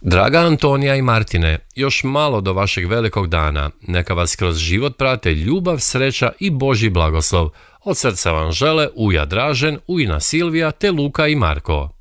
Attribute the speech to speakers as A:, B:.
A: Draga Antonija i Martine, još malo do vašeg velikog dana. Neka vas kroz život prate ljubav, sreća i Božji blagoslov. Od srca vam žele Uja Dražen, Ujna Silvija te Luka i Marko.